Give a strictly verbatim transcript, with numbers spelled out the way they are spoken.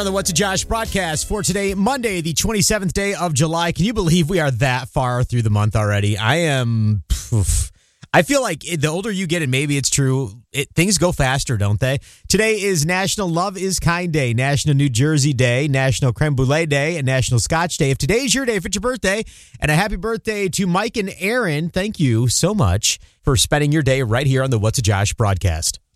On the What's a Josh broadcast for today, Monday, the twenty-seventh day of July. Can you believe we are that far through the month already? I am. Oof. I feel like the older you get, and maybe it's true, it, things go faster, don't they? Today is National Love is Kind Day, National New Jersey Day, National Creme Brulee Day, and National Scotch Day. If today's your day, if it's your birthday, and a happy birthday to Mike and Aaron, thank you so much for spending your day right here on the What's a Josh broadcast.